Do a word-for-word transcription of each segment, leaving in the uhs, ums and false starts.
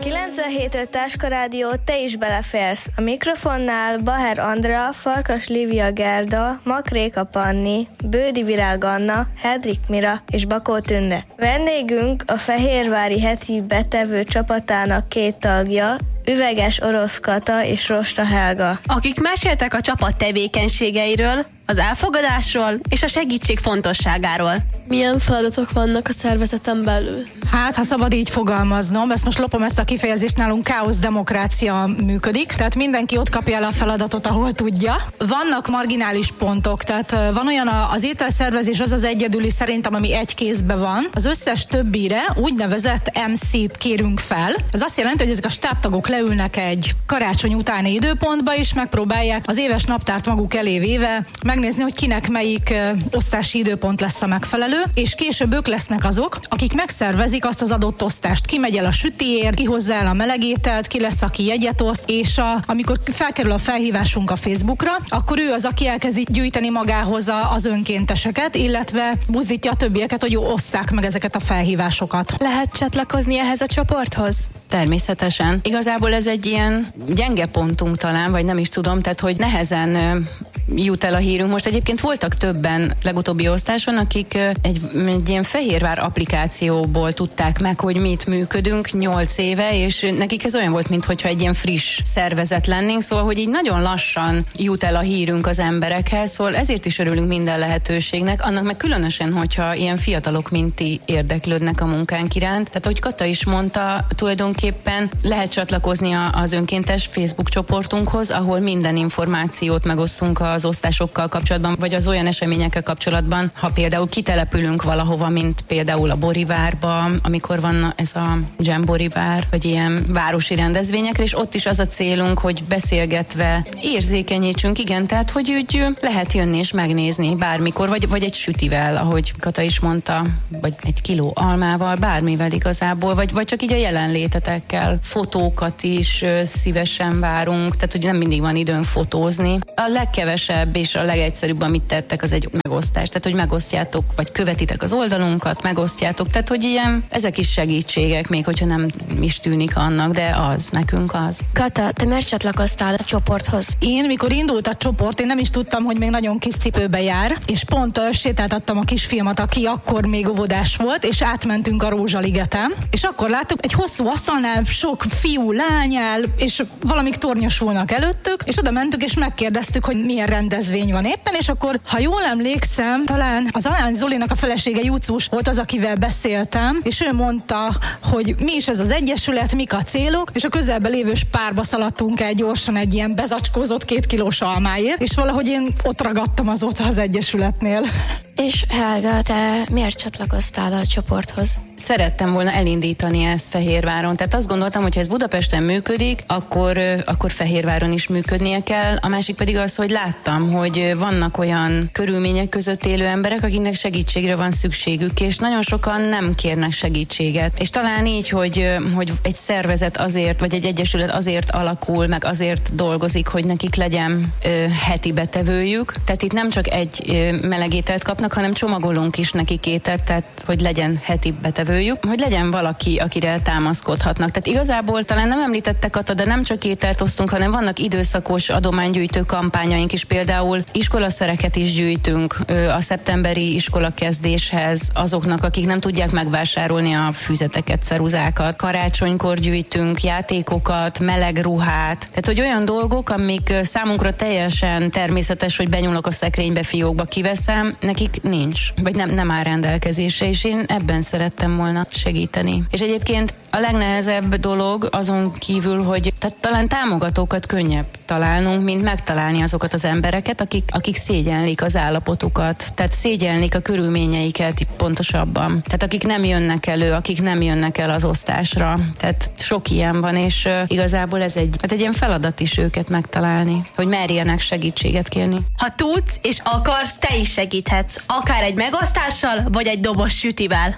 kilencvenhét öt Táska Rádió, te is beleférsz. A mikrofonnál Baher Andrea, Farkas Lívia Gerda, Makréka Panni, Bődi Virág Anna, Hedrik Mira és Bakó Tünde. Vendégünk a fehérvári heti betevő csapatának két tagja, Üveges Orosz Kata és Rosta Helga, akik meséltek a csapat tevékenységeiről, az elfogadásról és a segítség fontosságáról. Milyen feladatok vannak a szervezeten belül? Hát, ha szabad így fogalmaznom, ezt most lopom ezt a kifejezést, nálunk káosz-demokrácia működik, tehát mindenki ott kapja el a feladatot, ahol tudja. Vannak marginális pontok, tehát van olyan az ételszervezés, az az egyedüli szerintem, ami egy kézben van. Az összes többire úgynevezett em cét kérünk fel. Ez azt jelenti, hogy ezek a stábtagok leülnek egy karácsony utáni időpontba, és megpróbálják az éves naptárt maguk elé véve megnézni, hogy kinek melyik osztási időpont lesz a megfelelő, és később ők lesznek azok, akik megszervezik azt az adott osztást. Ki megy el a sütiért, ki hozzá el a melegételt, ki lesz, aki jegyet oszt, és a, amikor felkerül a felhívásunk a Facebookra, akkor ő az, aki elkezdi gyűjteni magához a, az önkénteseket, illetve buzdítja a többieket, hogy osszák meg ezeket a felhívásokat. Lehet csatlakozni ehhez a csoporthoz? Természetesen. Igazából ez egy ilyen gyenge pontunk talán, vagy nem is tudom, tehát hogy nehezen ö, jut el a hírünk. Most egyébként voltak többen legutóbbi osztáson, akik ö, egy, egy ilyen Fehérvár applikációból tudták meg, hogy mit működünk nyolc éve, és nekik ez olyan volt, mintha egy ilyen friss szervezet lennénk, szóval, hogy így nagyon lassan jut el a hírünk az emberekhez, szóval ezért is örülünk minden lehetőségnek, annak meg különösen, hogyha ilyen fiatalok, mint ti érdeklődnek a munkánk iránt. Tehát, ahogy Kata is mondta, tulajdonképpen lehet csatlakozni az önkéntes Facebook csoportunkhoz, ahol minden információt megosztunk az osztásokkal kapcsolatban, vagy az olyan eseményekkel kapcsolatban, ha például kitelepülünk valahova, mint például a Borivárba, amikor van ez a Jam Borivár, vagy ilyen városi rendezvényekre, és ott is az a célunk, hogy beszélgetve érzékenyítsünk, igen, tehát, hogy úgy lehet jönni és megnézni bármikor, vagy, vagy egy sütivel, ahogy Kata is mondta, vagy egy kiló almával, bármivel igazából, vagy, vagy csak így a jelenlétetekkel. Fotókat is szívesen várunk, tehát, hogy nem mindig van időnk fotózni. A legkevesebb és a legegyszerűbb, amit tettek, az egy megosztás. Tehát, hogy megosztjátok, vagy követitek az oldalunkat, megosztjátok, tehát, hogy ilyen, ezek is segítségek, még hogyha nem is tűnik annak, de az, nekünk az. Kata, te miért csatlakoztál a csoporthoz? Én, mikor indult a csoport, én nem is tudtam, hogy még nagyon kis cipőbe jár, és pont uh, sétáltattam a kisfiamat, aki akkor még óvodás volt, és átmentünk a Rózsaligeten, és akkor láttuk egy hosszú asztalnál sok fiú, lány áll, és valamik tornyosulnak előttük, és oda mentük, és megkérdeztük, hogy milyen rendezvény van éppen, és akkor, ha jól emlékszem, talán az Alány Zolinak a felesége Júcus volt az, akivel beszéltem, és ő mondta, hogy mi is ez az egyesület, mik a célok, és a közelben lévő Spárba szaladtunk el gyorsan egy ilyen bezacskózott két kilós almáért, és valahogy én ott ragadtam azóta az egyesületnél. És Helga, te miért csatlakoztál a csoporthoz? Szerettem volna elindítani ezt Fehérváron. Tehát azt gondoltam, hogy ha ez Budapesten működik, akkor, akkor Fehérváron is működnie kell. A másik pedig az, hogy láttam, hogy vannak olyan körülmények között élő emberek, akiknek segítségre van szükségük, és nagyon sokan nem kérnek segítséget. És talán így, hogy, hogy egy szervezet azért, vagy egy egyesület azért alakul, meg azért dolgozik, hogy nekik legyen ö, heti betevőjük. Tehát itt nem csak egy ö, melegételt kapnak, hanem csomagolunk is nekik ételt, tehát hogy legyen heti betevőjük, hogy legyen valaki, akire támaszkodhatnak. Tehát igazából talán nem említettek, Kata, de nem csak ételt osztunk, hanem vannak időszakos adománygyűjtő kampányaink is, például iskolaszereket is gyűjtünk ö, a szeptemberi iskolakezdéshez azoknak, akik nem tudják megvásárolni a füzeteket, ceruzákat. Karácsonykor gyűjtünk játékokat, meleg ruhát, tehát hogy olyan dolgok, amik számunkra teljesen természetes, hogy benyúlok a szekrénybe, fiókba kiveszem, nekik nincs, vagy nem, nem áll rendelkezésre, és én ebben szerettem volna segíteni. És egyébként a legnehezebb dolog azon kívül, hogy tehát talán támogatókat könnyebb találnunk, mint megtalálni azokat az embereket, akik, akik szégyellik az állapotukat, tehát szégyellik a körülményeiket pontosabban. Tehát akik nem jönnek elő, akik nem jönnek el az osztásra. Tehát sok ilyen van, és uh, igazából ez egy, hát egy ilyen feladat is őket megtalálni, hogy merjenek segítséget kérni. Ha tudsz és akarsz, te is segíthetsz. Akár egy megosztással, vagy egy doboz sütivel.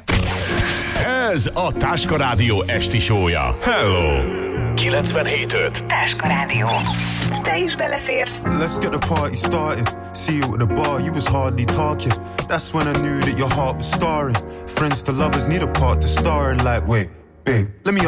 Ez a Táska Rádió esti show-ja. Hello! kilencvenhét öt Táska Rádió. Te is beleférsz. Let's get the party started. See you at the bar, you was hardly talking. That's when I knew that your heart was scarring. Friends to lovers need a part to star in. Like, wait, babe, let me